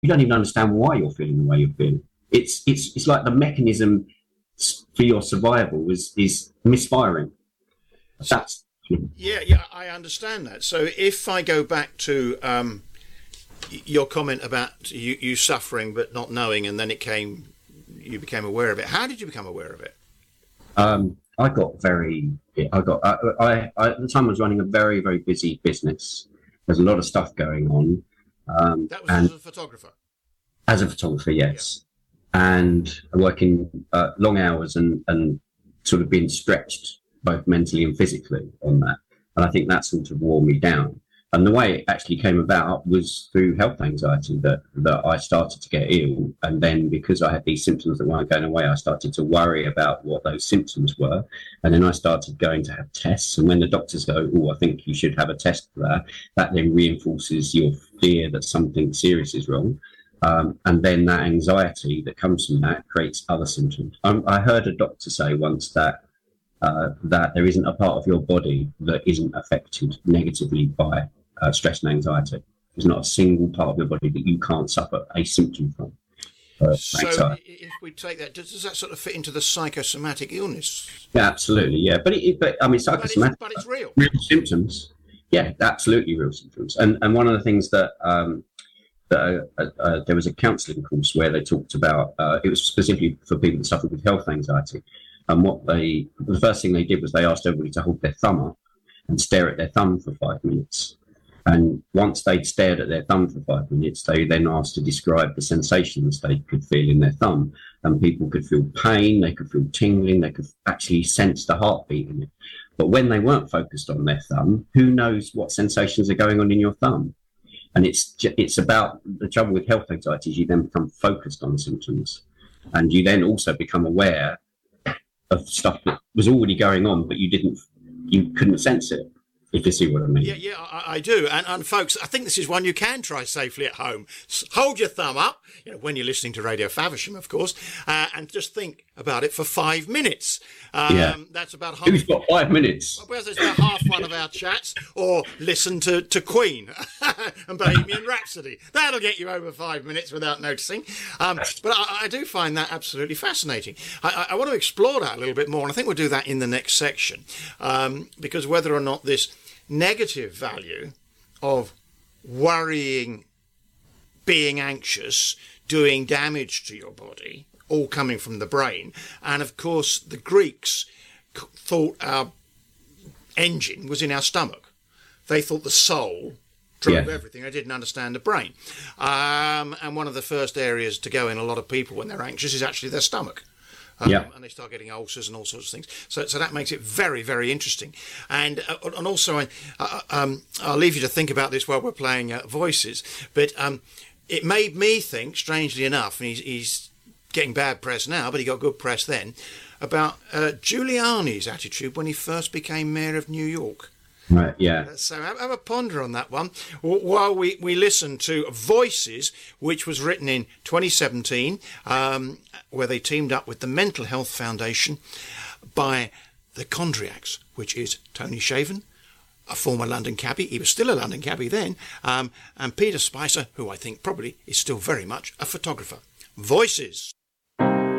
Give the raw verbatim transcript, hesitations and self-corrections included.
you don't even understand why you're feeling the way you're feeling. It's it's it's like the mechanism for your survival is is misfiring. That's yeah, yeah. I understand that. So if I go back to um, your comment about you, you suffering but not knowing, and then it came, you became aware of it. How did you become aware of it? Um, I got very. I got. I, I, I at the time I was running a very very busy business. There's a lot of stuff going on. Um, that was and as a photographer. As a photographer, yes, yeah. And working uh, long hours and and sort of being stretched both mentally and physically on that. And I think that sort of wore me down. And the way it actually came about was through health anxiety, that, that I started to get ill. And then because I had these symptoms that weren't going away, I started to worry about what those symptoms were. And then I started going to have tests. And when the doctors go, oh, I think you should have a test for that, that then reinforces your fear that something serious is wrong. Um, and then that anxiety that comes from that creates other symptoms. Um, I heard a doctor say once that Uh, that there isn't a part of your body that isn't affected negatively by uh, stress and anxiety. There's not a single part of your body that you can't suffer a symptom from. Uh, so anxiety. If we take that, does, does that sort of fit into the psychosomatic illness? Yeah, absolutely, yeah. But, it, but I mean, psychosomatic... But it's, but it's real. Real symptoms. Yeah, absolutely real symptoms. And and one of the things that... Um, that uh, uh, there was a counselling course where they talked about... Uh, it was specifically for people that suffer with health anxiety. And what they, the first thing they did was they asked everybody to hold their thumb up and stare at their thumb for five minutes. And once they'd stared at their thumb for five minutes, they then asked to describe the sensations they could feel in their thumb. And people could feel pain, they could feel tingling, they could actually sense the heartbeat in it. But when they weren't focused on their thumb, who knows what sensations are going on in your thumb? And it's it's about the trouble with health anxiety is you then become focused on symptoms. And you then also become aware of stuff that was already going on, but you didn't, you couldn't sense it, if you see what I mean. Yeah, yeah, I, I do. And, and folks, I think this is one you can try safely at home. S- hold your thumb up, you know, when you're listening to Radio Faversham, of course, uh, and just think about it for five minutes. Um, yeah. That's about half. Who's got five minutes? Well, that's about half one of our chats. Or listen to, to Queen and Bohemian Rhapsody. That'll get you over five minutes without noticing. Um, but I, I do find that absolutely fascinating. I, I, I want to explore that a little bit more, and I think we'll do that in the next section. Um, because whether or not this negative value of worrying, being anxious, doing damage to your body, all coming from the brain. And of course, the Greeks thought our engine was in our stomach. They thought the soul drove yeah. everything. They didn't understand the brain. Um, and one of the first areas to go in a lot of people when they're anxious is actually their stomach. Um, yeah. And they start getting ulcers and all sorts of things. So, so that makes it very, very interesting. And uh, and also, I, uh, um, I'll leave you to think about this while we're playing uh, Voices. But um, it made me think, strangely enough, and he's, he's getting bad press now, but he got good press then, about uh, Giuliani's attitude when he first became mayor of New York. Right, yeah. Uh, so have, have a ponder on that one while we, we listen to Voices, which was written in twenty seventeen, um, where they teamed up with the Mental Health Foundation by the Chondriacs, which is Tony Shaven, a former London cabbie. He was still a London cabbie then, um, and Peter Spicer, who I think probably is still very much a photographer. Voices.